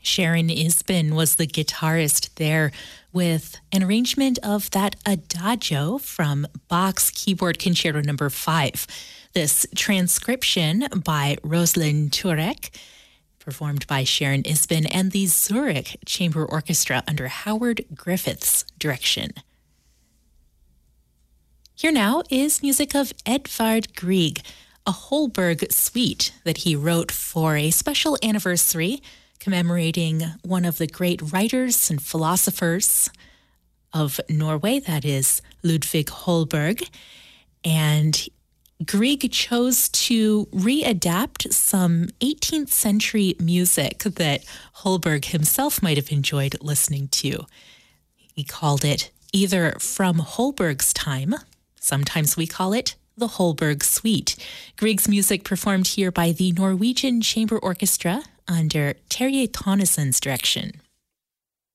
Sharon Isbin was the guitarist there with an arrangement of that Adagio from Bach's Keyboard Concerto No. 5. This transcription by Rosalind Turek, performed by Sharon Isbin and the Zurich Chamber Orchestra under Howard Griffith's direction. Here now is music of Edvard Grieg, a Holberg suite that he wrote for a special anniversary commemorating one of the great writers and philosophers of Norway, that is Ludvig Holberg. And Grieg chose to readapt some 18th century music that Holberg himself might have enjoyed listening to. He called it either From Holberg's Time, sometimes we call it the Holberg Suite. Grieg's music performed here by the Norwegian Chamber Orchestra under Terje Tonneson's direction.